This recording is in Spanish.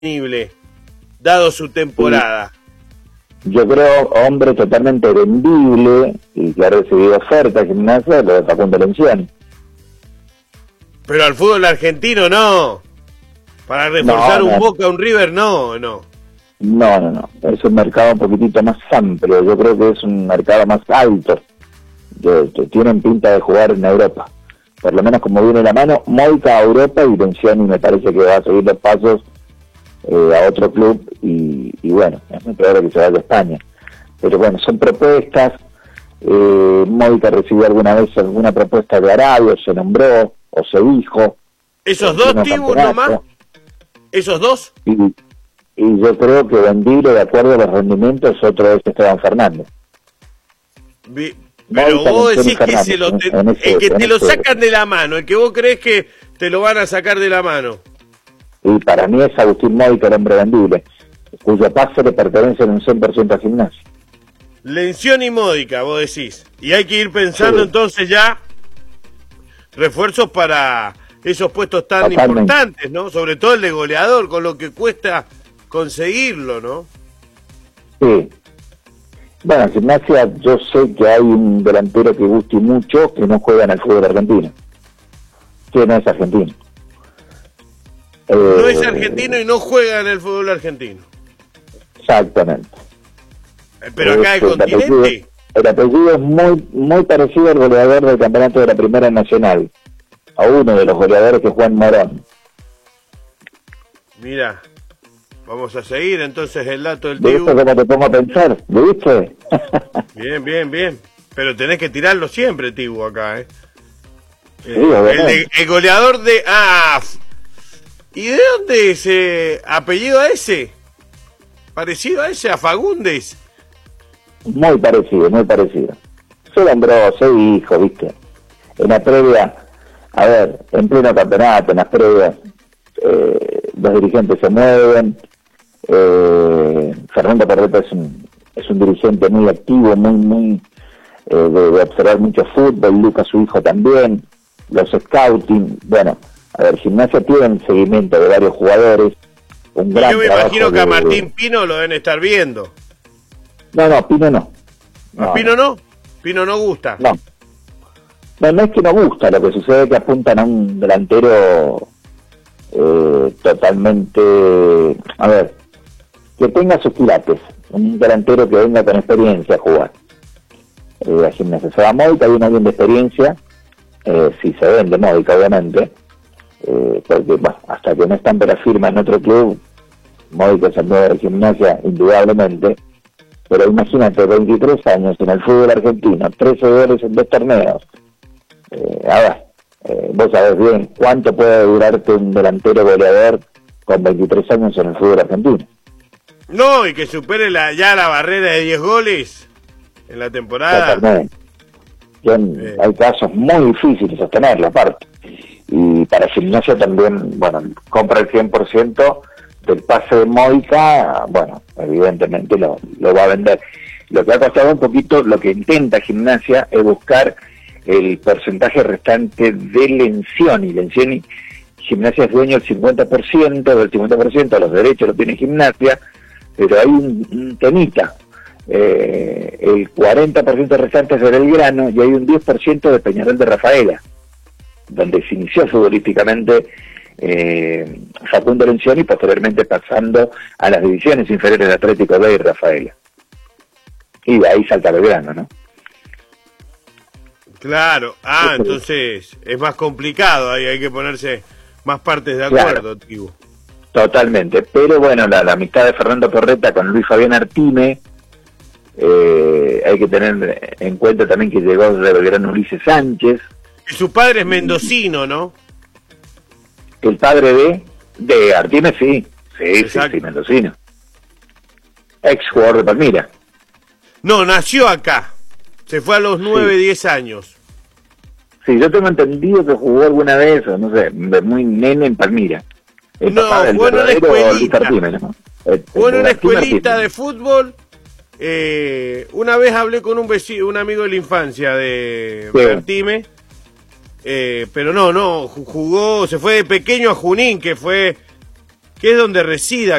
disponible, dado su temporada? Yo creo hombre totalmente vendible y que ha recibido oferta Gimnasia, lo de Facundo Lencioni. Pero al fútbol argentino no. Para reforzar un Boca, un River, no. No. Es un mercado un poquitito más amplio. Yo creo que es un mercado más alto. Que tienen pinta de jugar en Europa. Por lo menos como viene la mano, Moica a Europa y Lencioni me parece que va a seguir los pasos a otro club y bueno, es muy probable que se vaya a España. Pero bueno, son propuestas. Moica recibió alguna vez alguna propuesta de Arabia, se nombró o se dijo. ¿Esos dos, Tibu, nomás? ¿Esos dos? Y yo creo que vendible, de acuerdo a los rendimientos, otro es Esteban Fernández. Pero vos decís que el que te lo sacan de la mano, el que vos crees que te lo van a sacar de la mano. Y para mí es Agustín Moica, el hombre vendible, cuyo pase le pertenece en un 100% a Gimnasia. Lencioni y Módica, vos decís. Y hay que ir pensando entonces ya refuerzos para esos puestos tan importantes, ¿no? Sobre todo el de goleador, con lo que cuesta conseguirlo, ¿no? Sí. Bueno, en Gimnasia yo sé que hay un delantero que guste mucho que no juega en el fútbol argentino. Que no es argentino. No es argentino y no juega en el fútbol argentino. Exactamente. Pero acá el continente. El apellido es muy parecido al goleador del campeonato de la Primera Nacional. A uno de los goleadores que es Juan Morón. Mira, vamos a seguir entonces el dato del Tibu. ¿Viste cómo te pongo a pensar? ¿Viste? Bien. Pero tenés que tirarlo siempre, Tibu, acá, ¿eh? Sí, el goleador de... ¿Y de dónde es apellido a ese? ¿Parecido a ese? ¿A Fagundes? Muy parecido. Se nombró, se dijo, ¿viste? En la previa, a ver, en pleno campeonato, en las previas, los dirigentes se mueven. Fernando Porreta es un dirigente muy activo, muy de observar mucho fútbol. Lucas, su hijo, también. Los scouting, bueno, a ver, Gimnasia tiene un seguimiento de varios jugadores. Yo me imagino que a Martín Pino lo deben estar viendo. No, Pino no. ¿A Pino no? Pino no gusta. No es que no gusta, lo que sucede es que apuntan a un delantero totalmente, a ver, que tenga sus quilates, un delantero que venga con experiencia a jugar. A Gimnasia se va Módica, hay un avión de experiencia, si se vende Módica, obviamente, porque bueno, hasta que no están para firma en otro club, Módica es el nuevo de Gimnasia, indudablemente. Pero imagínate, 23 años en el fútbol argentino, 13 goles en 2 torneos. Vos sabés bien cuánto puede durarte un delantero goleador con 23 años en el fútbol argentino. No, y que supere ya la barrera de 10 goles en la temporada. Totalmente. Hay casos muy difíciles de sostenerlo, aparte. Y para Gimnasia también, bueno, compra el 100% del pase de Módica, bueno, evidentemente lo va a vender. Lo que ha costado un poquito, lo que intenta Gimnasia es buscar el porcentaje restante de Lencioni. Gimnasia es dueño del 50%, del 50% los derechos lo tiene Gimnasia, pero hay un temita. El 40% restante es de Belgrano y hay un 10% de Peñarol de Rafaela, donde se inició futbolísticamente Facundo Lencioni, y posteriormente pasando a las divisiones inferiores de Atlético B y Rafaela. Y de ahí salta Belgrano, ¿no? Claro, entonces es más complicado, ahí hay que ponerse más partes de acuerdo, Tibu. Totalmente, pero bueno, la amistad de Fernando Porreta con Luis Fabián Artime, hay que tener en cuenta también que llegó de Belgrano Ulises Sánchez. Y su padre es mendocino, ¿no? El padre de Artime, sí, mendocino. Ex jugador de Palmira. No, nació acá. Se fue a los 9, 10 años. Sí, yo tengo entendido que jugó alguna vez, o no sé, muy nene en Palmira. Jugó en una escuelita. Jugó en una escuelita de fútbol. Una vez hablé con un amigo de la infancia de Artime. Pero no, jugó, se fue de pequeño a Junín, que que es donde resida